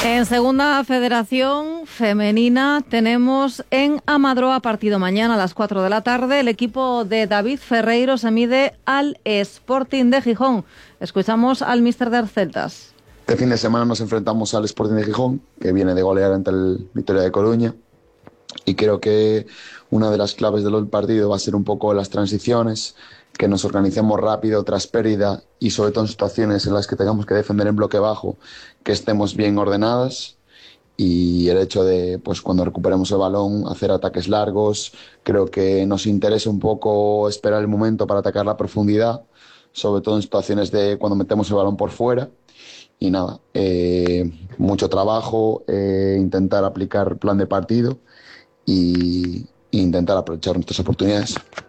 En Segunda Federación Femenina tenemos en Amadroa partido mañana a las 4 de la tarde. El equipo de David Ferreiro se mide al Sporting de Gijón. Escuchamos al míster de Celtas. Este fin de semana nos enfrentamos al Sporting de Gijón, que viene de golear ante el Vitoria de Coruña. Y creo que una de las claves del partido va a ser un poco las transiciones, que nos organicemos rápido tras pérdida y sobre todo en situaciones en las que tengamos que defender en bloque bajo, que estemos bien ordenadas. Y el hecho de, pues cuando recuperemos el balón, hacer ataques largos, creo que nos interesa un poco esperar el momento para atacar la profundidad, sobre todo en situaciones de cuando metemos el balón por fuera. Y nada, mucho trabajo, intentar aplicar plan de partido y intentar aprovechar nuestras oportunidades.